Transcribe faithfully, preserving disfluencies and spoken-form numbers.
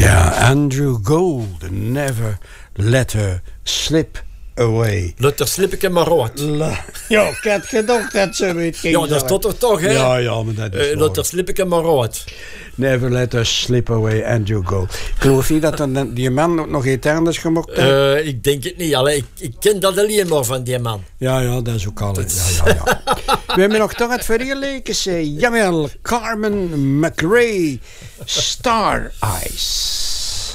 Ja, Andrew Gold, Never Let Her Slip Away. Let her slippeke maar rood. La, ja, ik had gedacht dat ze weet. Ja, dat is er toch, hè? Ja, ja, maar dat is uh, Let her slippeke maar rood. Never Let Her Slip Away, Andrew Gold. Ik geloof niet dat dan die man nog iets anders gemokt heeft. Uh, ik denk het niet. Allee, ik, ik ken dat alleen maar van die man. Ja, ja, dat is ook al. Ja, ja, ja. We hebben nog toch het vergeleken. Jawel, Carmen McRae, Star Eyes.